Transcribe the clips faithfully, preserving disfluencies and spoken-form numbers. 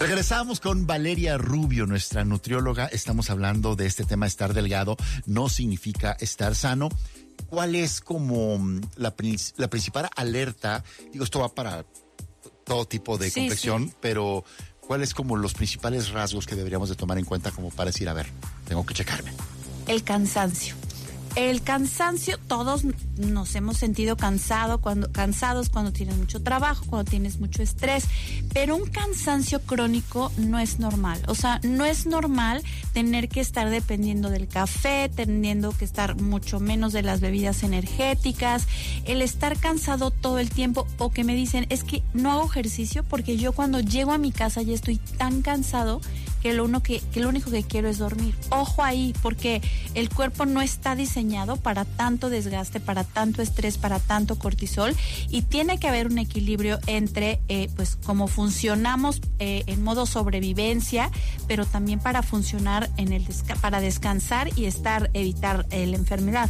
Regresamos con Valeria Rubio, nuestra nutrióloga. Estamos hablando de este tema, estar delgado no significa estar sano. ¿Cuál es como la, la principal alerta? Digo, esto va para todo tipo de sí, complexión, sí. pero ¿cuál es como los principales rasgos que deberíamos de tomar en cuenta como para decir, a ver, tengo que checarme? El cansancio. El cansancio, todos nos hemos sentido cansado cuando, cansados cuando tienes mucho trabajo, cuando tienes mucho estrés, pero un cansancio crónico no es normal. O sea, no es normal tener que estar dependiendo del café, teniendo que estar mucho menos de las bebidas energéticas, el estar cansado todo el tiempo, o que me dicen, es que no hago ejercicio porque yo cuando llego a mi casa ya estoy tan cansado que lo, uno que, que lo único que quiero es dormir. Ojo ahí, porque el cuerpo no está diseñado para tanto desgaste, para tanto estrés, para tanto cortisol, y tiene que haber un equilibrio entre eh, pues cómo funcionamos eh, en modo sobrevivencia, pero también para funcionar en el desca- para descansar y estar evitar eh, la enfermedad.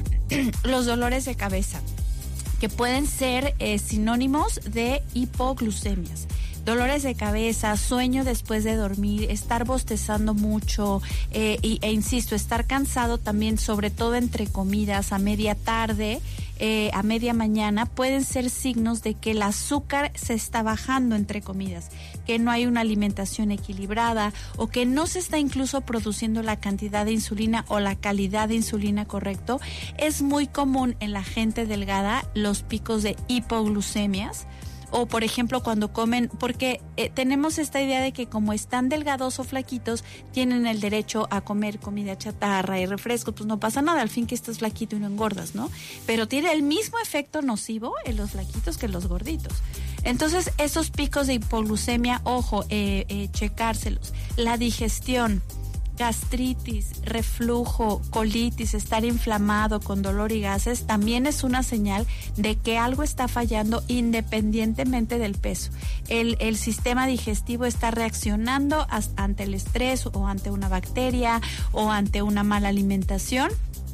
Los dolores de cabeza, que pueden ser eh, sinónimos de hipoglucemias. Dolores de cabeza, sueño después de dormir, estar bostezando mucho eh, y, e insisto, estar cansado también, sobre todo entre comidas, a media tarde, eh, a media mañana, pueden ser signos de que el azúcar se está bajando entre comidas, que no hay una alimentación equilibrada o que no se está incluso produciendo la cantidad de insulina o la calidad de insulina correcto. Es muy común en la gente delgada los picos de hipoglucemias. O, por ejemplo, cuando comen, porque eh, tenemos esta idea de que como están delgados o flaquitos, tienen el derecho a comer comida chatarra y refrescos, pues no pasa nada, al fin que estás flaquito y no engordas, ¿no? Pero tiene el mismo efecto nocivo en los flaquitos que en los gorditos. Entonces, esos picos de hipoglucemia, ojo, eh, eh, checárselos. La digestión, gastritis, reflujo, colitis, estar inflamado con dolor y gases, también es una señal de que algo está fallando independientemente del peso. El, el sistema digestivo está reaccionando ante el estrés o ante una bacteria o ante una mala alimentación.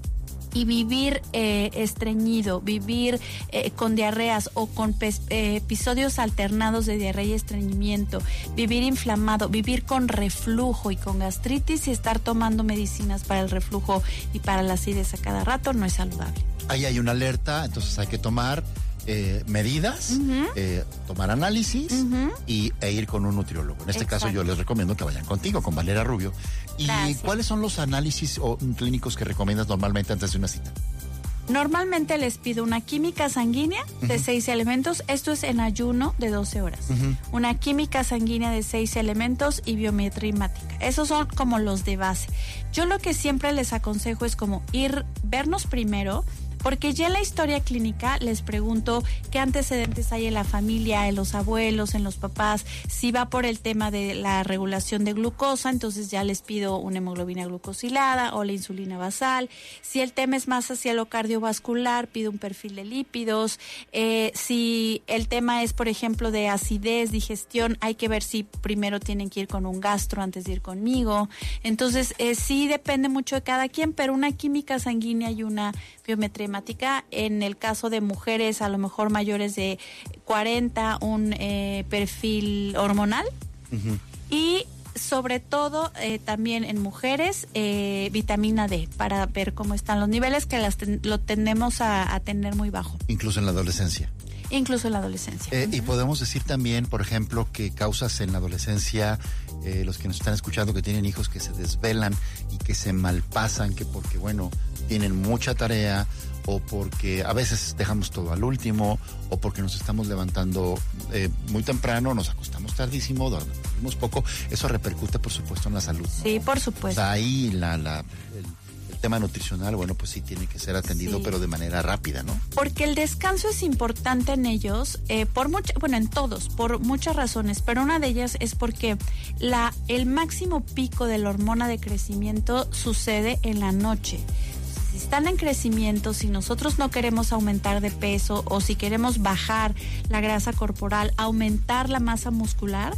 Y vivir eh, estreñido, vivir eh, con diarreas o con pes, eh, episodios alternados de diarrea y estreñimiento, vivir inflamado, vivir con reflujo y con gastritis y estar tomando medicinas para el reflujo y para la acidez a cada rato no es saludable. Ahí hay una alerta, entonces hay que tomar eh, medidas, uh-huh. eh, tomar análisis uh-huh. y, e ir con un nutriólogo. En este Exacto. caso yo les recomiendo que vayan contigo, con Valeria Rubio. ¿Y Gracias. cuáles son los análisis o clínicos que recomiendas normalmente antes de una cita? Normalmente les pido una química sanguínea uh-huh. de seis elementos. Esto es en ayuno de doce horas. Uh-huh. Una química sanguínea de seis elementos y biometría hemática. Esos son como los de base. Yo lo que siempre les aconsejo es como ir, vernos primero, porque ya en la historia clínica les pregunto qué antecedentes hay en la familia, en los abuelos, en los papás. Si va por el tema de la regulación de glucosa, entonces ya les pido una hemoglobina glucosilada o la insulina basal. Si el tema es más hacia lo cardiovascular, pido un perfil de lípidos. Eh, si el tema es, por ejemplo, de acidez, digestión, hay que ver si primero tienen que ir con un gastro antes de ir conmigo. Entonces, eh, sí depende mucho de cada quien, pero una química sanguínea y una biometría hemática, en el caso de mujeres a lo mejor mayores de cuarenta, un eh, perfil hormonal uh-huh. y sobre todo eh, también en mujeres eh, vitamina D para ver cómo están los niveles, que las ten- lo tendemos a, a tener muy bajo. Incluso en la adolescencia. Incluso en la adolescencia. Eh, uh-huh. Y podemos decir también, por ejemplo, que causas en la adolescencia, eh, los que nos están escuchando que tienen hijos que se desvelan y que se malpasan, que porque, bueno, tienen mucha tarea, o porque a veces dejamos todo al último, o porque nos estamos levantando eh, muy temprano, nos acostamos tardísimo, dormimos poco, eso repercute, por supuesto, en la salud, ¿no? Sí, por supuesto. O sea, ahí la, la, el, el tema nutricional, bueno, pues sí tiene que ser atendido, sí. pero de manera rápida, ¿no? Porque el descanso es importante en ellos, eh, por mucha, bueno, en todos, por muchas razones, pero una de ellas es porque la, el máximo pico de la hormona de crecimiento sucede en la noche. Si están en crecimiento, si nosotros no queremos aumentar de peso o si queremos bajar la grasa corporal, aumentar la masa muscular,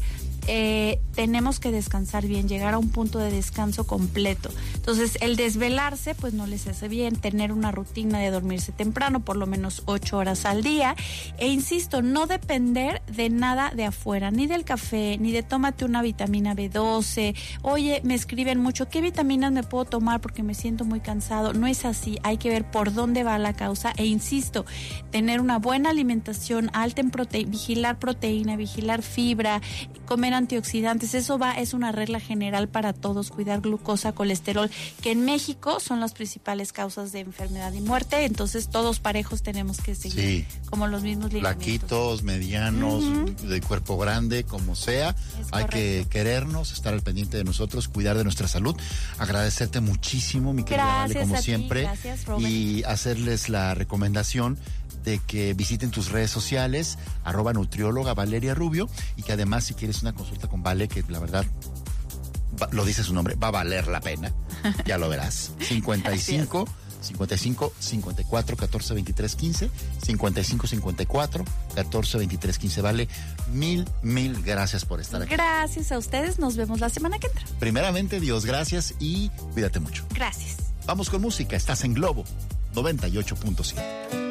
eh, tenemos que descansar bien, llegar a un punto de descanso completo. Entonces, el desvelarse, pues no les hace bien, tener una rutina de dormirse temprano, por lo menos ocho horas al día, e insisto, no depender de nada de afuera, ni del café, ni de tómate una vitamina B doce, oye, me escriben mucho, ¿qué vitaminas me puedo tomar porque me siento muy cansado? No es así, hay que ver por dónde va la causa, e insisto, tener una buena alimentación, alta en proteína, vigilar proteína, vigilar fibra, comer antioxidantes, eso va, es una regla general para todos, cuidar glucosa, colesterol, que en México son las principales causas de enfermedad y muerte, entonces todos parejos tenemos que seguir sí. como los mismos lineamientos. Flaquitos, medianos, uh-huh. de cuerpo grande, como sea, es hay correcto. Que querernos, estar al pendiente de nosotros, cuidar de nuestra salud, agradecerte muchísimo, mi querida Vale, como siempre, ti. Gracias, Robert. Y hacerles la recomendación de que visiten tus redes sociales, arroba nutrióloga Valeria Rubio, y que además si quieres una consulta con Vale, que la verdad, va, lo dice su nombre, va a valer la pena, ya lo verás. cincuenta y cinco, cincuenta y cinco, cincuenta y cuatro, catorce, veintitrés, quince, cincuenta y cinco, cincuenta y cuatro, catorce, veintitrés, quince. Vale, mil, mil gracias por estar aquí. Gracias a ustedes, nos vemos la semana que entra. Primeramente, Dios, gracias y cuídate mucho. Gracias. Vamos con música, estás en Globo noventa y ocho punto siete.